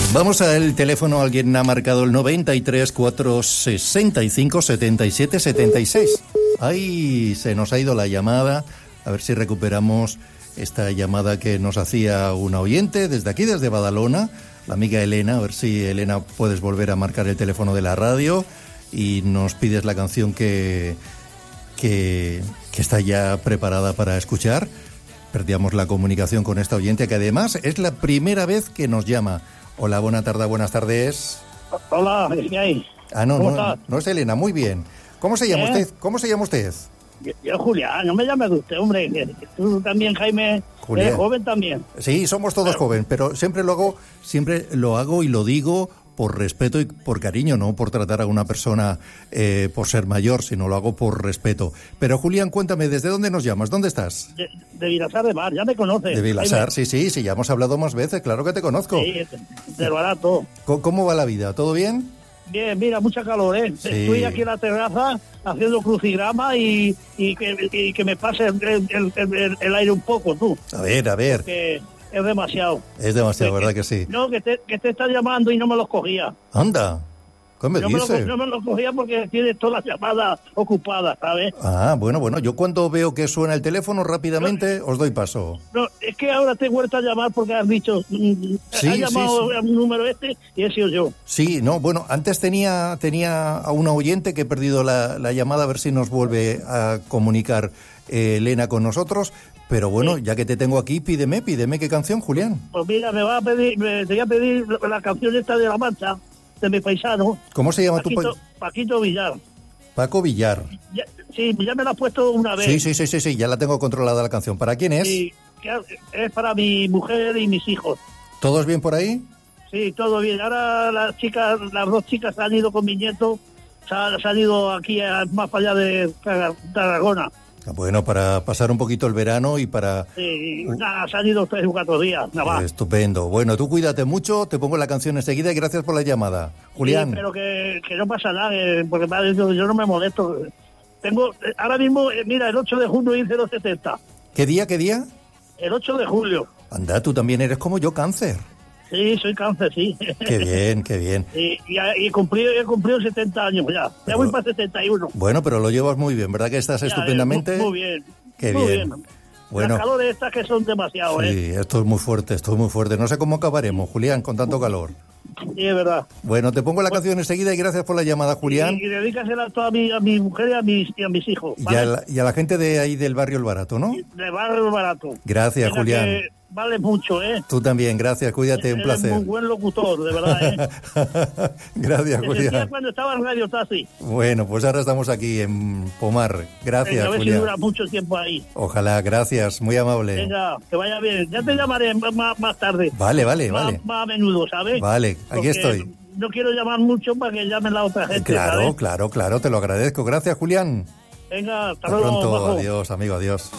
Vamos al teléfono. Alguien ha marcado el 93 465 77 76. Ay, se nos ha ido la llamada. A ver si recuperamos esta llamada que nos hacía una oyente desde aquí, desde Badalona, la amiga Elena. A ver si, Elena, puedes volver a marcar el teléfono de la radio y nos pides la canción que está ya preparada para escuchar. Perdíamos la comunicación con esta oyente, que además es la primera vez que nos llama. Hola, buenas tardes. Hola, ¿qué hay? No es Elena, muy bien. ¿Cómo se llama usted? ¿Cómo se llama usted? Yo Julián, no me llames de usted, hombre. Tú también, Jaime, Julián. Eres joven también. Sí, somos todos jóvenes, pero siempre lo hago y lo digo por respeto y por cariño, no por tratar a una persona por ser mayor, sino lo hago por respeto. Pero Julián, cuéntame, ¿desde dónde nos llamas? ¿Dónde estás? De Vilasar de Mar, ya me conoces. De Vilasar, sí, ya hemos hablado más veces, claro que te conozco. Sí, del barato. ¿Cómo va la vida? ¿Todo bien? Bien, mira, mucha calor, ¿eh? Sí. Estoy aquí en la terraza haciendo crucigrama y que me pase el aire un poco, tú. A ver. Porque es demasiado. Es demasiado, ¿verdad que sí? No, que te están llamando y no me los cogía. Anda, ¿qué me dices? No me los cogía porque tienes todas las llamadas ocupadas, ¿sabes? Ah, bueno, yo cuando veo que suena el teléfono rápidamente os doy paso. No, es que ahora te he vuelto a llamar porque has dicho, has llamado a un número y he sido yo. Sí, no, bueno, antes tenía a una oyente que he perdido la llamada, a ver si nos vuelve a comunicar Elena con nosotros. Pero bueno, ya que te tengo aquí, pídeme qué canción, Julián. Pues mira, te voy a pedir la canción esta de La Mancha, de mi paisano. ¿Cómo se llama Paquito Villar. Paco Villar. Ya me la has puesto una vez. Sí, ya la tengo controlada la canción. ¿Para quién es? Sí, es para mi mujer y mis hijos. ¿Todos bien por ahí? Sí, todo bien. Ahora las dos chicas han ido con mi nieto, se han ido aquí más para allá de Tarragona. Bueno, para pasar un poquito el verano y para... Sí, se han ido 3 o 4 días, nada más. Estupendo. Bueno, tú cuídate mucho, te pongo la canción enseguida y gracias por la llamada. Julián. Sí, pero que no pasa nada, porque me ha dicho, yo no me molesto. Tengo, ahora mismo, mira, el 8 de julio hice los 70. ¿Qué día? El 8 de julio. Anda, tú también eres como yo, cáncer. Sí, soy cáncer, sí. Qué bien. Y he cumplido 70 años ya. Ya voy para 71. Bueno, pero lo llevas muy bien, ¿verdad que estás estupendamente? Muy bien. Qué muy bien. Bueno, las calores estas que son demasiado, sí, esto es muy fuerte. No sé cómo acabaremos, Julián, con tanto calor. Sí, es verdad. Bueno, te pongo la canción enseguida y gracias por la llamada, Julián. Y dedícasela a mi mujer y a mis hijos. ¿vale? Y a la gente de ahí del Barrio El Barato, ¿no? Del Barrio El Barato. Gracias, Julián. Que vale mucho, ¿eh? Tú también, gracias, cuídate, un placer. Eres muy buen locutor, de verdad, ¿eh? Gracias, Julián. Cuando estaba en Radio Taxi. Bueno, pues ahora estamos aquí en Pomar. Gracias, a ver Julián. si dura mucho tiempo ahí. Ojalá, gracias, muy amable. Venga, que vaya bien. Ya te llamaré más tarde. Vale. Más a menudo, ¿sabes? Vale, aquí estoy. No quiero llamar mucho para que llamen la otra gente, Claro, ¿sabes? claro, te lo agradezco. Gracias, Julián. Venga, hasta Hasta luego. pronto, bajo. adiós, amigo, adiós.